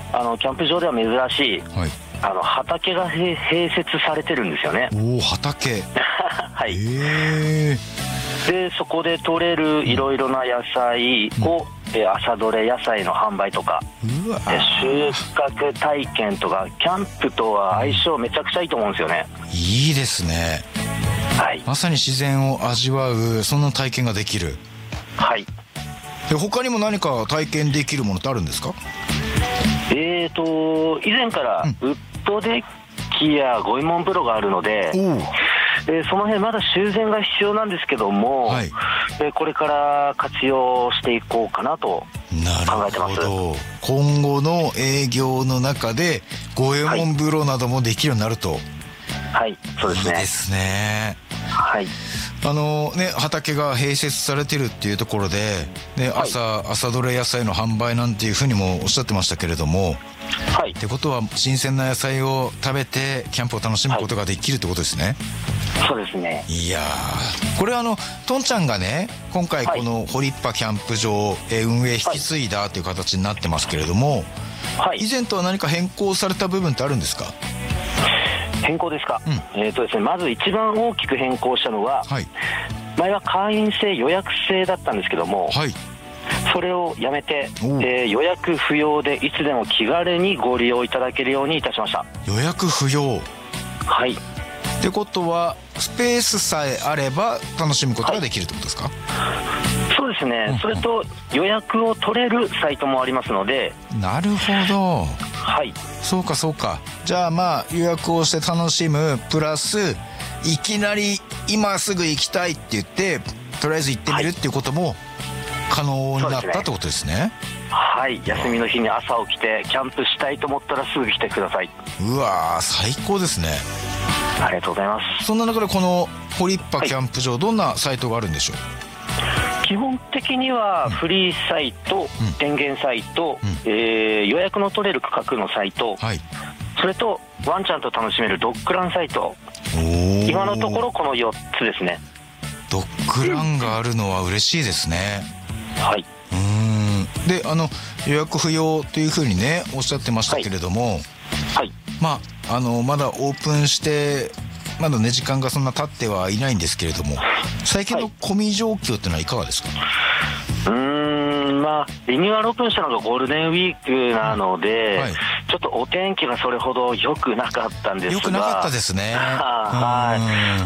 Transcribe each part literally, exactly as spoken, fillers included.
あのキャンプ場では珍しい、はい、あの畑が併設されてるんですよね。 おお、畑はい、 へー。 でそこで採れるいろいろな野菜を、うん、朝どれ野菜の販売とか、 うわ収穫体験とか、キャンプとは相性めちゃくちゃいいと思うんですよね。 いいですね。はい、まさに自然を味わう、そんな体験ができる。 はい。 で他にも何か体験できるものってあるんですか？ えーと以前からウッドデッキや五右衛門風呂があるので、うん、えー、その辺まだ修繕が必要なんですけども、はい、えー、これから活用していこうかなと考えてます。なるほど。 今後の営業の中で五右衛門風呂などもできるようになると。はい、 はい、そうですね。 いいですね。 はい。 あのね、畑が併設されてるっていうところで、ね、朝、はい、朝どれ野菜の販売なんていうふうにもおっしゃってましたけれども、はい、ってことは新鮮な野菜を食べてキャンプを楽しむことができるってことですね。 はい、そうですね。 いやー、これあのトンちゃんがね、今回このホリッパキャンプ場、え運営引き継いだという形になってますけれども、はい、以前とは何か変更された部分ってあるんですか？ 変更ですか、うん、えーとですね、まず一番大きく変更したのは、はい、前は会員制予約制だったんですけども、はい、それをやめて、えー、予約不要でいつでも気軽にご利用いただけるようにいたしました。 予約不要。 はい。 ってことはスペースさえあれば楽しむことができるってことですか？はい、 そうですね、うんうん、それと予約を取れるサイトもありますので。 なるほど。 はい。 そうかそうか。じゃあまあ予約をして楽しむプラス、いきなり今すぐ行きたいって言ってとりあえず行ってみるっていうことも可能になったってことですね。 はい、休みの日に朝起きてキャンプしたいと思ったらすぐ来てください。 うわー、最高ですね。 ありがとうございます。 そんな中でこのホリッパキャンプ場、はい、どんなサイトがあるんでしょう？ 基本的にはフリーサイト、うん、電源サイト、うん、えー、予約の取れる区画のサイト、はい、それとワンちゃんと楽しめるドッグランサイト、今のところこのよっつですね。 ドッグランがあるのは嬉しいですね。 はい。 うーん。で、あの予約不要というふうにねおっしゃってましたけれども、はい、はい、まああのまだオープンしてまだね時間がそんな経ってはいないんですけれども、最近の混み状況っていうのはいかがですか？ うーん、まあリニューアルオープンしたのがゴールデンウィークなので、はい、ちょっとお天気がそれほど良くなかったんですが。 良くなかったですね。 はい、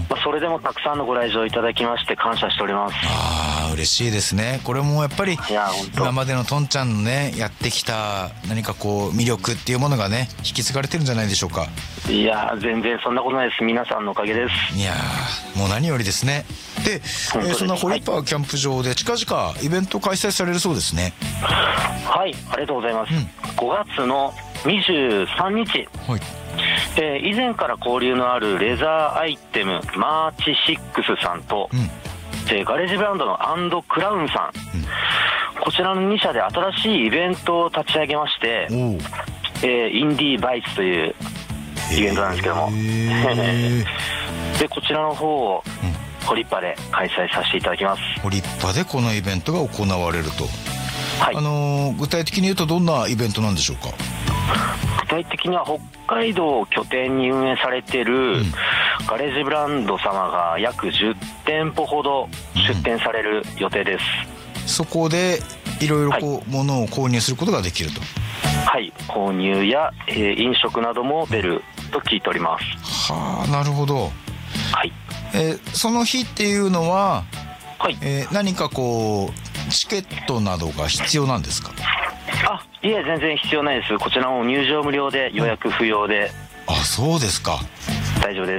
まあ、それでもたくさんのご来場いただきまして感謝しております。 ああ、嬉しいですね。これもやっぱり今までのトンちゃんのねやってきた何かこう魅力っていうものがね引き継がれてるんじゃないでしょうか。 いや全然そんなことないです。皆さんのおかげです。 いやもう何よりですね。で、えー、そんなホリッパーキャンプ場で近々イベント開催されるそうですね。 はい、ありがとうございます、うん、ごがつのにじゅうさんにち、はい、えー、以前から交流のあるレザーアイテムマーチシックスさんと、うん、えー、ガレージブランドのアンドクラウンさん、うん、こちらのにしゃで新しいイベントを立ち上げまして、えー、インディーバイツというイベントなんですけども、でこちらの方を、うん、ホリッパで開催させていただきます。 ホリッパでこのイベントが行われると、 はい、 あのー、具体的に言うとどんなイベントなんでしょうか？ 具体的には北海道を拠点に運営されている、うん、ガレージブランド様が約じゅってんぽほど出店される予定です、 うん、そこでいろいろこう、はい、物を購入することができると。 はい、購入や、えー、飲食なども出ると聞いております。 はあ、なるほど。 はい、 えー、その日っていうのは、 はい、 えー、何かこうチケットなどが必要なんですか？ あ、いえ全然必要ないです。こちらも入場無料で予約不要で、 うん、あ、そうですか。 大丈夫です。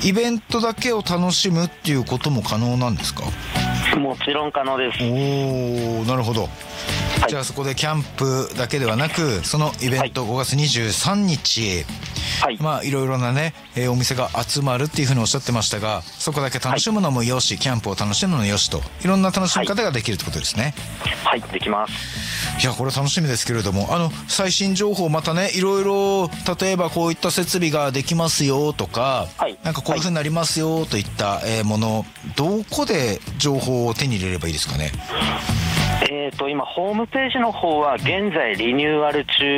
イベントだけを楽しむっていうことも可能なんですか？ もちろん可能です。 おー、なるほど。はい、じゃあそこでキャンプだけではなくそのイベントごがつにじゅうさんにち、はい、まあいろいろなね、えー、お店が集まるっていうふうにおっしゃってましたが、そこだけ楽しむのもよし、はい、キャンプを楽しむのもよしといろんな楽しみ方ができるってことですね。 はい、はい、できます。 いやこれ楽しみですけれども、あの最新情報またねいろいろ例えばこういった設備ができますよとか、はい、なんかこういうふうになりますよといった、えー、もの、どこで情報を手に入れればいいですかね？ えーと今ホームページの方は現在リニューアル中